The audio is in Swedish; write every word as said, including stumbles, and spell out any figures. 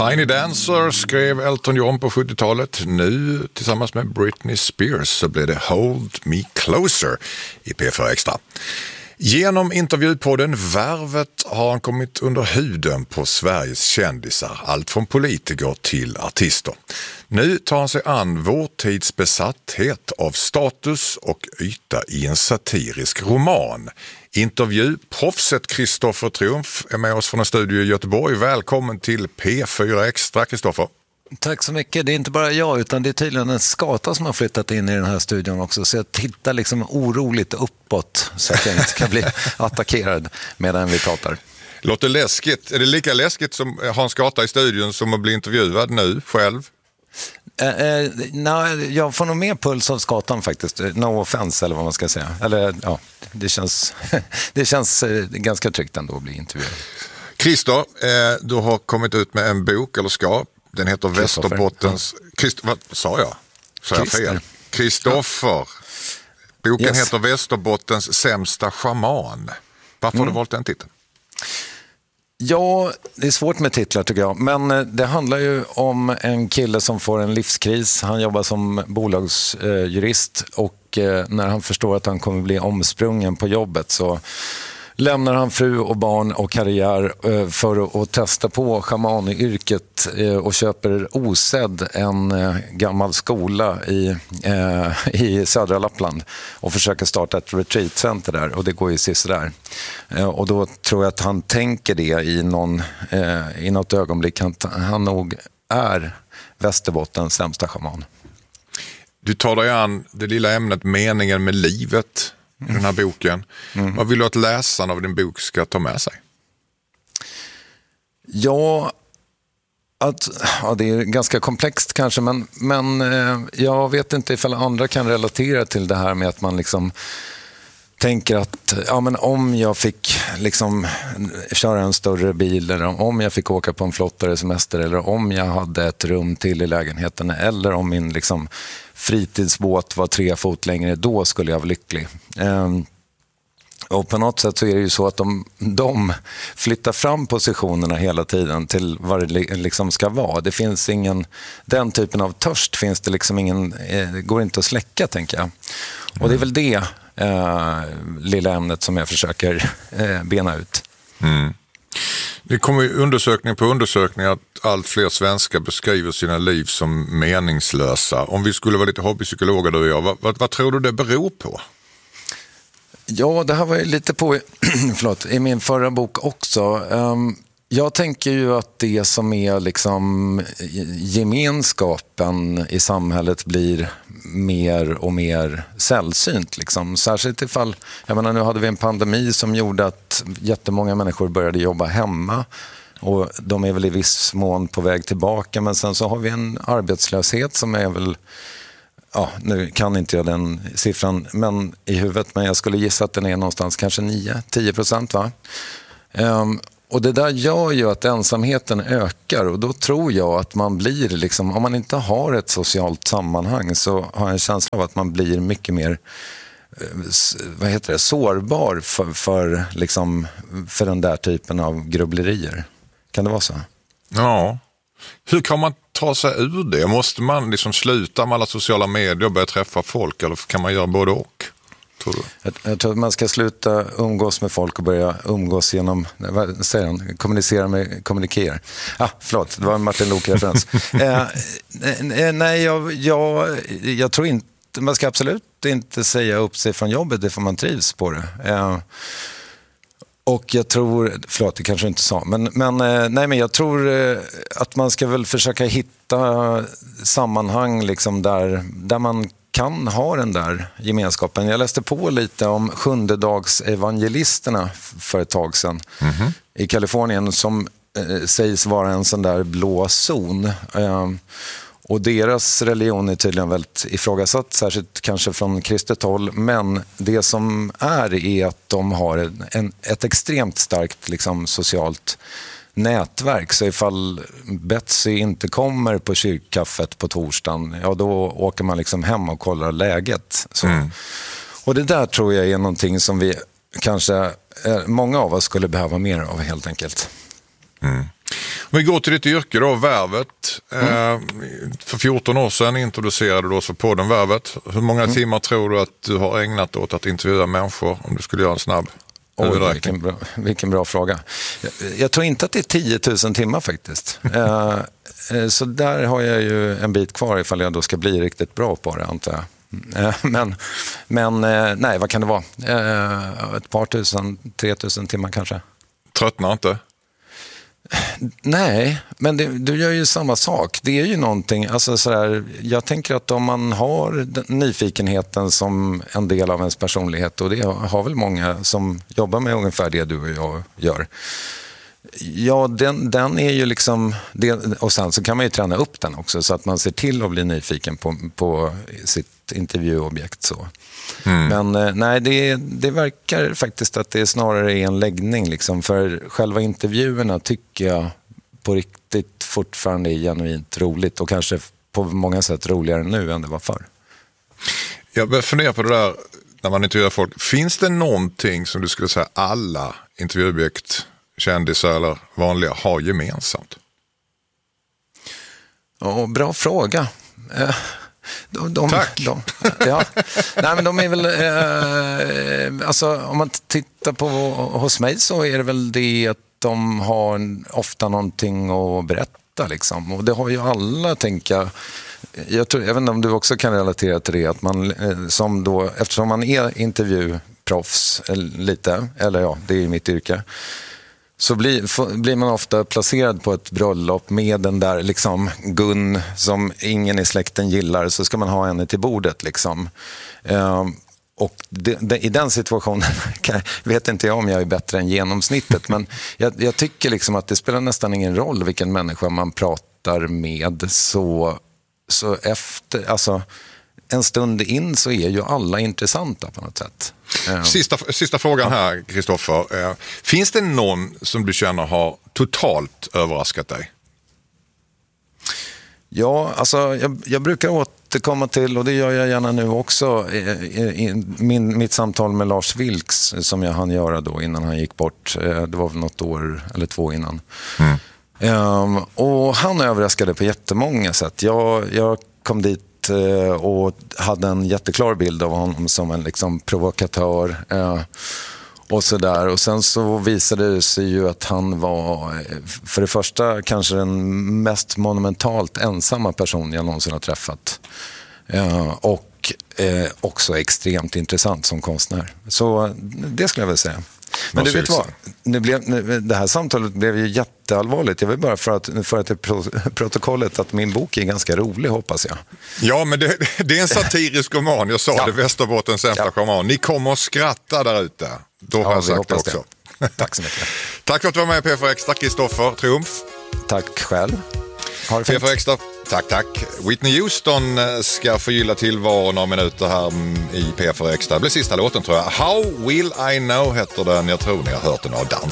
Tiny Dancer skrev Elton John på sjuttiotalet. Nu tillsammans med Britney Spears så blev det Hold Me Closer i P fyra Extra. Genom intervjupodden Värvet har han kommit under huden på Sveriges kändisar, allt från politiker till artister. Nu tar han sig an vår tids besatthet av status och yta i en satirisk roman. Intervjuproffset Kristoffer Triumf är med oss från en studio i Göteborg. Välkommen till P fyra Extra, Kristoffer. Tack så mycket. Det är inte bara jag utan det är tydligen en skata som har flyttat in i den här studion också. Så jag tittar liksom oroligt uppåt så att jag inte ska bli attackerad medan vi pratar. Låter läskigt. Är det lika läskigt som ha en skata i studion som att bli intervjuad nu själv? Eh, eh, nej, jag får nog mer puls av skatan faktiskt. No offense eller vad man ska säga. Eller ja, det känns, det känns eh, ganska tryggt ändå att bli intervjuad. Christer, eh, du har kommit ut med en bok, eller ska. Den heter Västerbottens... Christ... Vad sa jag? Sa jag fel? Kristoffer. Boken yes. heter Västerbottens sämsta shaman. Varför mm. har du valt den titeln? Ja, det är svårt med titlar tycker jag. Men det handlar ju om en kille som får en livskris. Han jobbar som bolagsjurist och när han förstår att han kommer bli omsprungen på jobbet så lämnar han fru och barn och karriär för att testa på shamanyrket och köper osedd en gammal skola i, i södra Lappland och försöker starta ett retreatcenter där och det går ju sist där. Och då tror jag att han tänker det i, någon, i något ögonblick. Han, han nog är Västerbottens sämsta shaman. Du tar dig an det lilla ämnet meningen med livet i den här boken. Mm. Vad vill du att läsaren av din bok ska ta med sig? Ja, att, ja det är ganska komplext kanske, men, men eh, jag vet inte ifall andra kan relatera till det här med att man liksom tänker att ja, men om jag fick liksom köra en större bil eller om jag fick åka på en flottare semester eller om jag hade ett rum till i lägenheten eller om min liksom fritidsbåt var tre fot längre, då skulle jag vara lycklig. Um, och på något sätt så är det ju så att de, de flyttar fram positionerna hela tiden till vad det liksom ska vara. Det finns ingen, den typen av törst finns det liksom ingen, eh, det går inte att släcka tänker jag. Och det är väl det eh, lilla ämnet som jag försöker eh, bena ut. Mm. Det kommer ju undersökning på undersökning att allt fler svenskar beskriver sina liv som meningslösa. Om vi skulle vara lite hobbypsykologer då och jag, vad, vad, vad tror du det beror på? Ja, det här var ju lite på förlåt, i min förra bok också. Um, jag tänker ju att det som är liksom gemenskapen i samhället blir mer och mer sällsynt. Liksom. Särskilt ifall, jag menar, nu hade vi en pandemi som gjorde att jättemånga människor började jobba hemma. Och de är väl i viss mån på väg tillbaka. Men sen så har vi en arbetslöshet som är väl, ja, nu kan inte jag den siffran men i huvudet. Men jag skulle gissa att den är någonstans kanske nio till tio procent va? Um, Och det där gör ju att ensamheten ökar och då tror jag att man blir liksom, om man inte har ett socialt sammanhang så har jag en känsla av att man blir mycket mer vad heter det, sårbar för, för, liksom, för den där typen av grubblerier. Kan det vara så? Ja. Hur kan man ta sig ur det? Måste man liksom sluta med alla sociala medier och börja träffa folk eller kan man göra både och? Jag, jag tror att man ska sluta umgås med folk och börja umgås genom, vad säger han? Kommunicera med kommunikera. Ah, förlåt, det var en Martin Lok-referens. eh, nej, jag, jag, jag tror inte, man ska absolut inte säga upp sig från jobbet, det får man trivs på det. Eh, och jag tror, förlåt, det kanske inte sa, men, men, eh, nej, men jag tror eh, att man ska väl försöka hitta sammanhang liksom där, där man kan ha den där gemenskapen. Jag läste på lite om sjundedagsevangelisterna för ett tag sedan mm-hmm. i Kalifornien som eh, sägs vara en sån där blå zon. Eh, och deras religion är tydligen väldigt ifrågasatt, särskilt kanske från kristet håll. Men det som är är att de har en, en, ett extremt starkt liksom, socialt nätverk. Så ifall Betsy inte kommer på kyrkkaffet på torsdagen, ja då åker man liksom hem och kollar läget. Så. Mm. Och det där tror jag är någonting som vi kanske, många av oss skulle behöva mer av helt enkelt. Mm. vi går till ditt yrke då, Värvet. Mm. Eh, för fjorton år sedan introducerade du då för podden Värvet. Hur många mm. timmar tror du att du har ägnat åt att intervjua människor om du skulle göra en snabb Oj, vilken, bra, vilken bra fråga. Jag, jag tror inte att det är tio tusen timmar faktiskt. eh, eh, så där har jag ju en bit kvar ifall jag då ska bli riktigt bra på det, antar jag. Eh, men men eh, nej, vad kan det vara? Eh, ett par tusen, tre tusen timmar kanske. Tröttnar inte? Nej, men det, du gör ju samma sak. Det är ju någonting, alltså sådär, jag tänker att om man har nyfikenheten som en del av ens personlighet, och det har väl många som jobbar med ungefär det du och jag gör. Ja, den, den är ju liksom, det, och sen så kan man ju träna upp den också så att man ser till att bli nyfiken på, på sitt intervjuobjekt så. Mm. Men nej, det, det verkar faktiskt att det snarare är en läggning liksom, för själva intervjuerna tycker jag på riktigt fortfarande är genuint roligt och kanske på många sätt roligare nu än det var förr. Jag börjar fundera på det där när man intervjuar folk. Finns det någonting som du skulle säga alla intervjuobjekt, kändisar eller vanliga, har gemensamt? Ja, bra fråga. De, de, Tack. De, ja. Nej, men de är väl eh, alltså om man tittar på hos mig så är det väl det att de har ofta någonting att berätta liksom. Och det har ju alla, tänker jag. Jag tror, även om du också kan relatera till det, att man eh, som då, eftersom man är intervjuproffs lite, eller ja, det är ju mitt yrke, så blir, f- blir man ofta placerad på ett bröllop med den där liksom Gun som ingen i släkten gillar, så ska man ha henne till bordet liksom. Uh, och de, de, i den situationen kan, vet inte jag om jag är bättre än genomsnittet, men jag, jag tycker liksom att det spelar nästan ingen roll vilken människa man pratar med, så, så efter, alltså en stund in så är ju alla intressanta på något sätt. Sista, sista frågan här, Kristoffer. Finns det någon som du känner har totalt överraskat dig? Ja, alltså jag, jag brukar återkomma till, och det gör jag gärna nu också, i, i, min, mitt samtal med Lars Vilks som jag hann göra då innan han gick bort. Det var väl något år eller två innan. Mm. Um, och han överraskade på jättemånga sätt. Jag, jag kom dit och hade en jätteklar bild av honom som en liksom provokatör eh, och sådär. Och sen så visade det sig ju att han var för det första kanske den mest monumentalt ensamma person jag någonsin har träffat. Eh, och eh, också extremt intressant som konstnär. Så det skulle jag väl säga. Men du vet vad, nu blev, nu, det här samtalet blev ju jätteallvarligt. Jag vill bara för att, för att det är protokollet att min bok är ganska rolig, hoppas jag. Ja, men det, det är en satirisk roman. Jag sa ja. det, Västerbottens sämsta ja. roman. Ni kommer att skratta där ute. Då ja, har jag sagt det också. Det. Tack så mycket. Tack för att du var med i P fyra Extra, Kristoffer Triumf. Tack själv. Ha det fint. P fyra Extra. Tack, tack. Whitney Houston ska förgylla tillvaron några minuter här i P fyra Extra. Det blir sista låten, tror jag. How Will I Know heter den. Jag tror ni har hört den av dans.